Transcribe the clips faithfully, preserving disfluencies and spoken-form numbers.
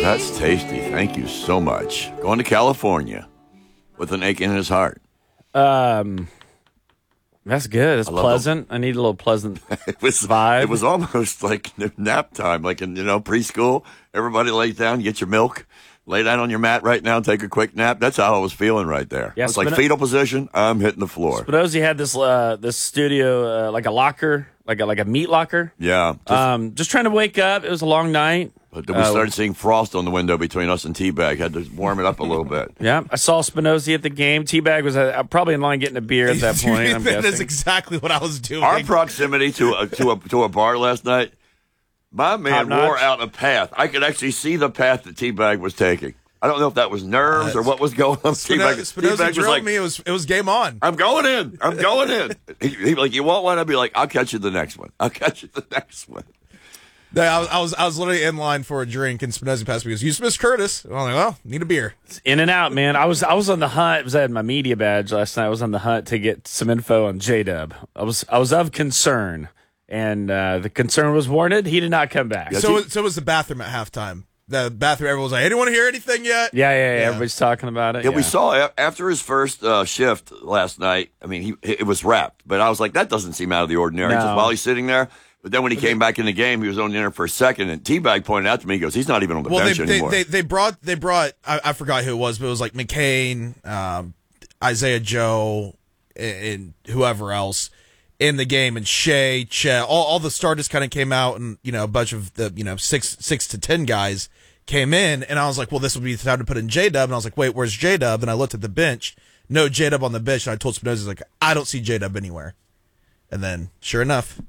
That's tasty. Thank you so much. Going to California with an ache in his heart. Um, that's good. It's I love pleasant. I need a little pleasant it was, vibe. It was almost like nap time, like in, you know, preschool. Everybody lays down, get your milk, lay down on your mat right now, take a quick nap. That's how I was feeling right there. Yeah, it's like Spino- fetal position. I'm hitting the floor. Spinozzi had this uh, this studio, uh, like a locker, like a, like a meat locker. Yeah. Just, um, just trying to wake up. It was a long night. But then we uh, started seeing frost on the window between us and T-Bag. Had to warm it up a little bit. Yeah, I saw Spinozzi at the game. T-Bag was uh, probably in line getting a beer at that point. I'm that guessing. is exactly what I was doing. Our proximity to a, to a to a bar last night, my man Top wore notch. out a path. I could actually see the path that T-Bag was taking. I don't know if that was nerves Uh, or what was going on. Spino- T-Bag, Spinozzi T-Bag was drilled like, me. It was it was game on. I'm going in. I'm going in. He, he'd be like, you want one? I'd be like, I'll catch you the next one. I'll catch you the next one. Yeah, I was, I was I was literally in line for a drink, and Spinozzi passed me. He goes, "You Miss Curtis?" And I'm like, "Well, need a beer." It's in and out, man. I was I was on the hunt. I had my media badge last night. I was on the hunt to get some info on J-Dub. I was I was of concern, and uh, the concern was warranted. He did not come back. Yeah, So T- so was the bathroom at halftime. The bathroom, everyone was like, "Hey, anyone hear anything yet?" Yeah, yeah, yeah. Yeah. Everybody's talking about it. Yeah, we saw a- after his first uh, shift last night. I mean, he it was wrapped, but I was like, that doesn't seem out of the ordinary. No. Just while he's sitting there. But then when he came back in the game, he was only in there for a second, and T-Bag pointed out to me, he goes, he's not even on the Well, they, bench they, anymore. they they brought they brought I, I forgot who it was, but it was like McCain, um, Isaiah Joe, and, and whoever else in the game, and Shea, Chet, all all the starters kind of came out, and you know a bunch of the you know six six to ten guys came in, and I was like, well, this would be the time to put in J-Dub, and I was like, wait, where's J-Dub? And I looked at the bench, no J-Dub on the bench, and I told Spinozzi, like, I don't see J-Dub anywhere, and then sure enough.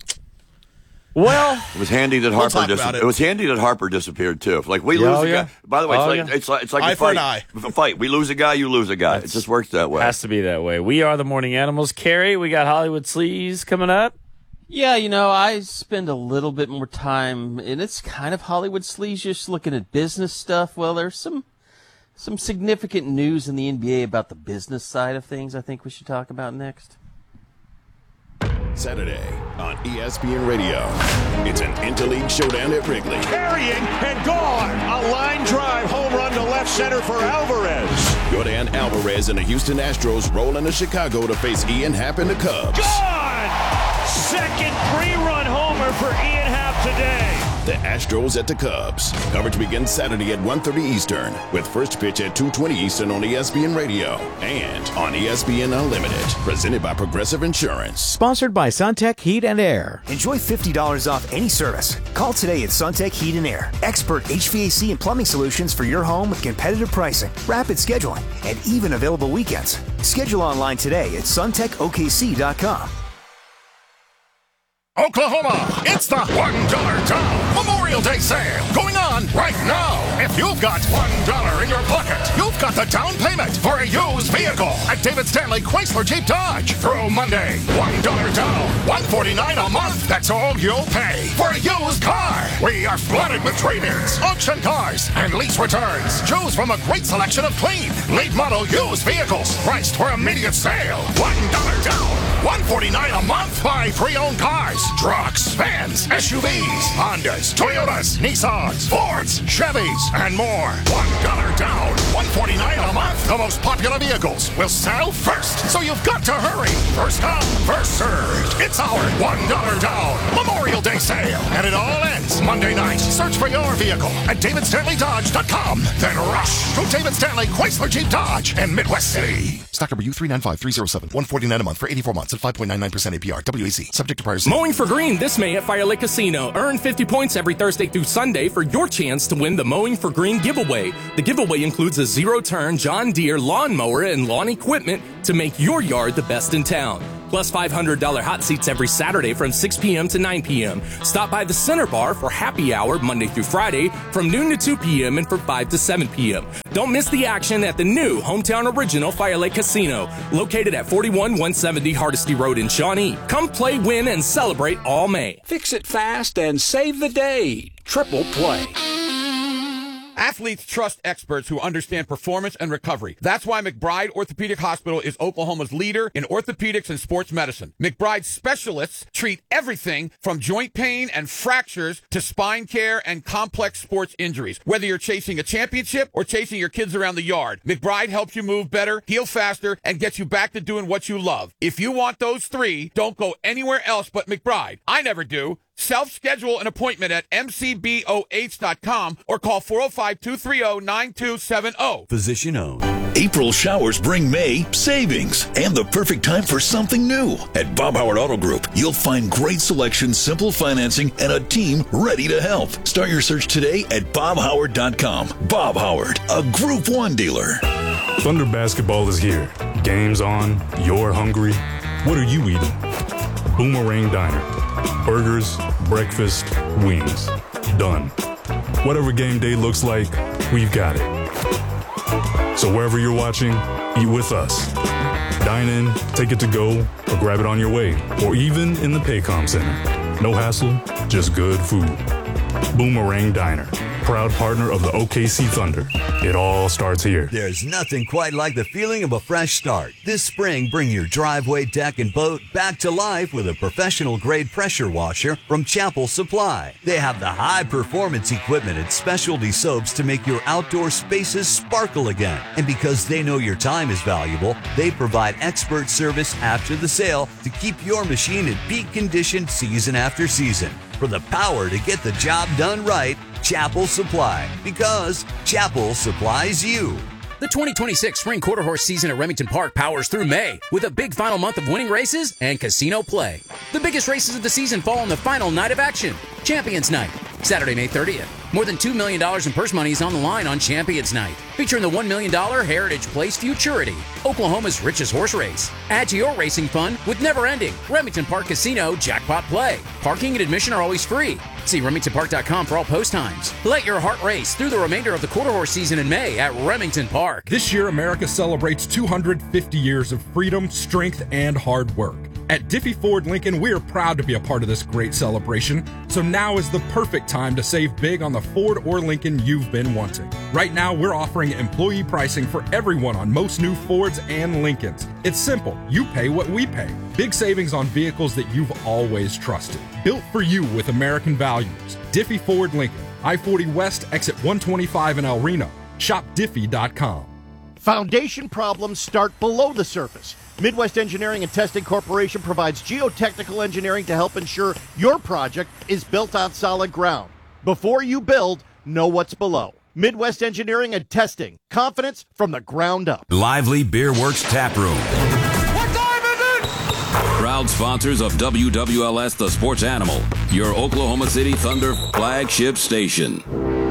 Well, It was handy that We'll Harper talk dis- about it. it. was handy that Harper disappeared too. Like we Yeah, lose oh, a yeah. guy. By the way, it's Oh, like yeah. it's like it's like Eye a for fight. an eye. A fight. We lose a guy, you lose a guy. It just works that way. has to be that way. We are the Morning Animals. Carrie, we got Hollywood Sleaze coming up. Yeah, you know, I spend a little bit more time, and it's kind of Hollywood sleaze, just looking at business stuff. Well, there's some some significant news in the N B A about the business side of things I think we should talk about next. Saturday on E S P N Radio. It's an interleague showdown at Wrigley. Carrying and gone. A line drive home run to left center for Alvarez. Jordan Alvarez and the Houston Astros roll into Chicago to face Ian Happ and the Cubs. Gone! Second three-run homer for Ian Happ today. The Astros at the Cubs. Coverage begins Saturday at one thirty Eastern with first pitch at two twenty Eastern on E S P N Radio and on E S P N Unlimited. Presented by Progressive Insurance. Sponsored by Suntech Heat and Air. Enjoy fifty dollars off any service. Call today at Suntech Heat and Air. Expert H V A C and plumbing solutions for your home with competitive pricing, rapid scheduling, and even available weekends. Schedule online today at suntech O K C dot com. Oklahoma, it's the one dollar Down Memorial Day sale going on right now. If you've got one dollar in your pocket, you've got the down payment for a used vehicle at David Stanley Chrysler Jeep Dodge. Through Monday, one dollar down, one hundred forty-nine dollars a month. That's all you'll pay for a used car. We are flooded with trade-ins, auction cars, and lease returns. Choose from a great selection of clean, late model used vehicles priced for immediate sale. one dollar down, one hundred forty-nine dollars a month. Buy pre-owned cars, trucks, vans, S U Vs, Hondas, Toyotas, Nissans, Fords, Chevys, and more. one dollar down, one hundred forty-nine dollars a month. The most popular vehicles will sell first, so you've got to hurry. First come, first served. It's our one dollar down Memorial Day sale, and it all ends Monday night. Search for your vehicle at david stanley dodge dot com. Then rush to David Stanley Chrysler Jeep Dodge in Midwest City. Stock number U three nine five three zero seven, one hundred forty-nine dollars a month for eighty-four months at five point nine nine percent A P R. W A C. Subject to prior sale. Mowing for Green this May at Fire Lake Casino. Earn fifty points every Thursday through Sunday for your chance to win the Mowing for Green giveaway. The giveaway includes a zero-turn John Deere lawnmower and lawn equipment to make your yard the best in town. Plus five hundred dollars hot seats every Saturday from six p.m. to nine p.m. Stop by the Center Bar for happy hour Monday through Friday from noon to two p.m. and from five to seven p.m. Don't miss the action at the new Hometown Original Fire Lake Casino, located at forty-one one seventy Hardesty Road in Shawnee. Come play, win, and celebrate all May. Fix it fast and save the day. Triple Play. Athletes trust experts who understand performance and recovery. That's why McBride Orthopedic Hospital is Oklahoma's leader in orthopedics and sports medicine. McBride specialists treat everything from joint pain and fractures to spine care and complex sports injuries. Whether you're chasing a championship or chasing your kids around the yard, McBride helps you move better, heal faster, and gets you back to doing what you love. If you want those three, don't go anywhere else but McBride. I never do. Self-schedule an appointment at m c b o h dot com or call four oh five, two three oh, nine two seven oh. Physician owned. April showers bring May savings and the perfect time for something new. At Bob Howard Auto Group, you'll find great selection, simple financing, and a team ready to help. Start your search today at bob howard dot com. Bob Howard, a Group one dealer. Thunder basketball is here. Game's on. You're hungry. What are you eating? Boomerang Diner. Burgers, breakfast, wings. Done. Whatever game day looks like, we've got it. So wherever you're watching, eat with us. Dine in, take it to go, or grab it on your way, or even in the Paycom Center. No hassle, just good food. Boomerang Diner, proud partner of the O K C Thunder. It all starts here. There's nothing quite like the feeling of a fresh start. This spring, bring your driveway, deck, and boat back to life with a professional-grade pressure washer from Chapel Supply. They have the high-performance equipment and specialty soaps to make your outdoor spaces sparkle again. And because they know your time is valuable, they provide expert service after the sale to keep your machine in peak condition season after season. For the power to get the job done right, Chapel Supply, because Chapel supplies you. The twenty twenty-six Spring Quarter Horse season at Remington Park powers through May with a big final month of winning races and casino play. The biggest races of the season fall on the final night of action, Champions Night, Saturday, May thirtieth. More than two million dollars in purse money is on the line on Champions Night, featuring the one million dollars Heritage Place Futurity, Oklahoma's richest horse race. Add to your racing fun with never-ending Remington Park Casino Jackpot Play. Parking and admission are always free. See remington park dot com for all post times. Let your heart race through the remainder of the quarter horse season in May at Remington Park. This year, America celebrates two hundred fifty years of freedom, strength, and hard work. At Diffie Ford Lincoln, we are proud to be a part of this great celebration, so now is the perfect time to save big on the Ford or Lincoln you've been wanting. Right now, we're offering employee pricing for everyone on most new Fords and Lincolns. It's simple. You pay what we pay. Big savings on vehicles that you've always trusted. Built for you with American values. Diffie Ford Lincoln, I forty West, exit one twenty-five in El Reno. Shop diffie dot com. Foundation problems start below the surface. Midwest Engineering and Testing Corporation provides geotechnical engineering to help ensure your project is built on solid ground. Before you build, know what's below. Midwest Engineering and Testing. Confidence from the ground up. Lively Beer Works Tap Room. What time is it? Proud sponsors of W W L S The Sports Animal, your Oklahoma City Thunder flagship station.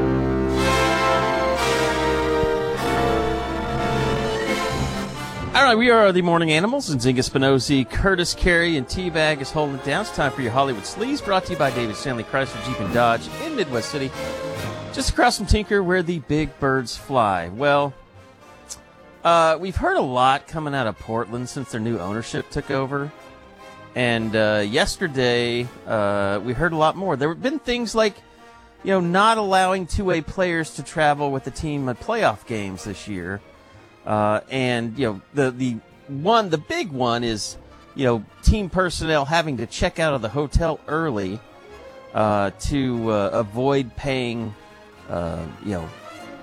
All right, we are the Morning Animals, and Zinga Spinozzi, Curtis Carey, and T-Bag is holding it down. It's time for your Hollywood Sleaze, brought to you by David Stanley Chrysler Jeep and Dodge in Midwest City, just across from Tinker, where the big birds fly. Well, uh, we've heard a lot coming out of Portland since their new ownership took over, and uh, yesterday uh, we heard a lot more. There have been things like, you know, not allowing two-way players to travel with the team at playoff games this year. Uh, and, you know, the, the one, the big one is, you know, team personnel having to check out of the hotel early, uh, to, uh, avoid paying, uh, you know,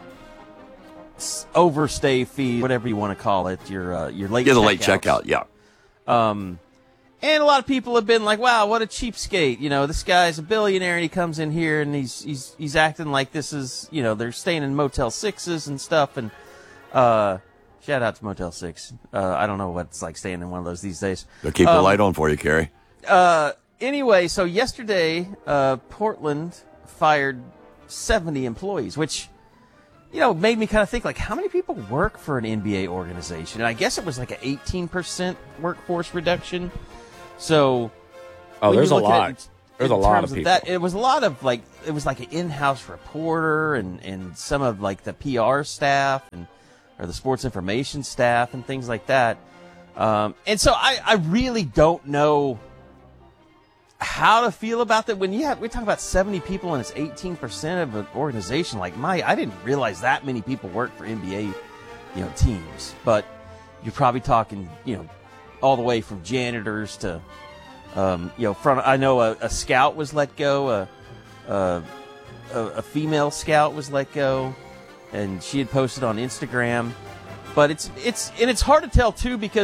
overstay fee, whatever you want to call it, your, uh, your late Yeah, the checkouts. late checkout, yeah. Um, and a lot of people have been like, wow, what a cheapskate. You know, this guy's a billionaire and he comes in here and he's, he's, he's acting like this is, you know, they're staying in Motel Sixes and stuff. And, uh, shout out to Motel Six. Uh, I don't know what it's like staying in one of those these days. They'll keep um, the light on for you, Kerry. Uh, anyway, so yesterday, uh, Portland fired seventy employees, which, you know, made me kind of think, like, how many people work for an N B A organization? And I guess it was like an eighteen percent workforce reduction. So, oh, there's a lot. It, there's a lot of people. Of that, it was a lot of, like, it was like an in-house reporter and, and some of, like, the P R staff and or the sports information staff and things like that. Um, and so I, I really don't know how to feel about that when you have, we talk about seventy people and it's eighteen percent of an organization. Like my, I didn't realize that many people work for N B A, you know, teams. But you're probably talking, you know, all the way from janitors to, um, you know, front. I know a, a scout was let go, a, a a female scout was let go, and she had posted on Instagram. But it's it's and it's hard to tell too because